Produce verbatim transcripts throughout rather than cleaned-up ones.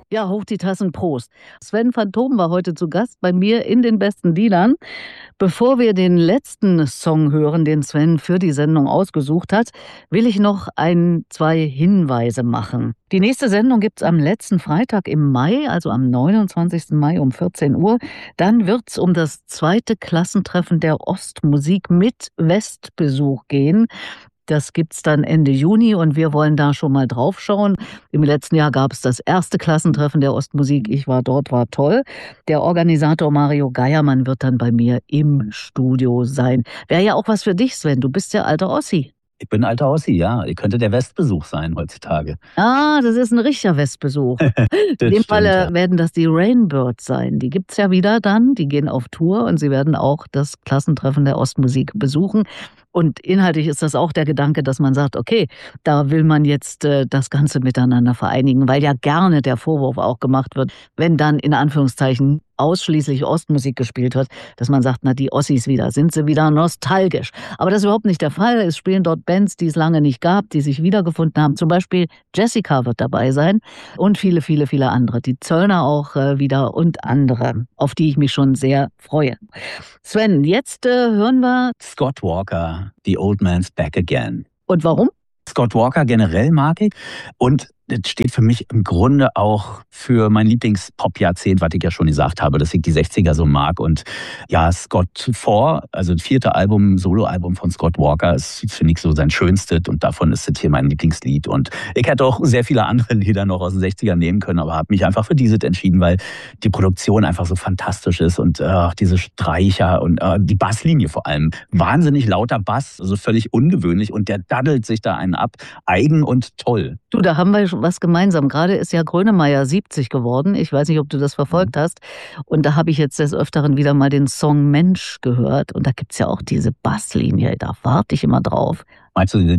Ja, hoch die Tassen, Prost. Sven Phantom war heute zu Gast bei mir in den besten Liedern. Bevor wir den letzten Song hören, den Sven für die Sendung ausgesucht hat, will ich noch ein, zwei Hinweise machen. Die nächste Sendung gibt's am letzten Freitag im Mai, also am neunundzwanzigsten Mai um vierzehn Uhr. Dann wird's um das zweite Klassentreffen der Ostmusik mit Westbesuch gehen. Das gibt's dann Ende Juni und wir wollen da schon mal drauf schauen. Im letzten Jahr gab es das erste Klassentreffen der Ostmusik. Ich war dort, war toll. Der Organisator Mario Geiermann wird dann bei mir im Studio sein. Wäre ja auch was für dich, Sven. Du bist ja alter Ossi. Ich bin alter Ossi, ja. Ihr könnte der Westbesuch sein heutzutage. Ah, das ist ein richtiger Westbesuch. In dem stimmt, Falle ja. werden das die Rainbirds sein. Die gibt's ja wieder dann. Die gehen auf Tour und sie werden auch das Klassentreffen der Ostmusik besuchen. Und inhaltlich ist das auch der Gedanke, dass man sagt, okay, da will man jetzt äh, das Ganze miteinander vereinigen, weil ja gerne der Vorwurf auch gemacht wird, wenn dann in Anführungszeichen ausschließlich Ostmusik gespielt wird, dass man sagt, na die Ossis wieder, sind sie wieder nostalgisch. Aber das ist überhaupt nicht der Fall. Es spielen dort Bands, die es lange nicht gab, die sich wiedergefunden haben. Zum Beispiel Jessica wird dabei sein und viele, viele, viele andere. Die Zöllner auch äh, wieder und andere, auf die ich mich schon sehr freue. Sven, jetzt äh, hören wir... Scott Walker, The Old Man's Back Again. Und warum? Scott Walker generell mag ich und das steht für mich im Grunde auch für mein Lieblings-Pop-Jahrzehnt, was ich ja schon gesagt habe, dass ich die sechziger so mag. Und ja, Scott vier, also das vierte Album, Soloalbum von Scott Walker, ist, finde ich, so sein schönstes und davon ist das hier mein Lieblingslied. Und ich hätte auch sehr viele andere Lieder noch aus den sechzigern nehmen können, aber habe mich einfach für dieses entschieden, weil die Produktion einfach so fantastisch ist und äh, diese Streicher und äh, die Basslinie vor allem. Wahnsinnig lauter Bass, also völlig ungewöhnlich und der daddelt sich da einen ab. Eigen und toll. Du, da haben wir schon was gemeinsam. Gerade ist ja Grönemeyer siebzig geworden. Ich weiß nicht, ob du das verfolgt hast. Und da habe ich jetzt des Öfteren wieder mal den Song Mensch gehört. Und da gibt es ja auch diese Basslinie. Da warte ich immer drauf. Meinst du?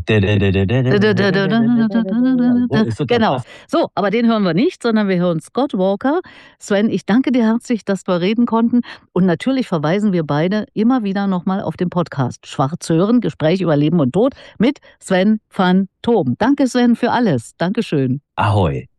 Genau. So, aber den hören wir nicht, sondern wir hören Scott Walker. Sven, ich danke dir herzlich, dass wir reden konnten. Und natürlich verweisen wir beide immer wieder nochmal auf den Podcast Schwarz hören, Gespräch über Leben und Tod mit Sven Phantom. Danke, Sven, für alles. Dankeschön. Ahoi.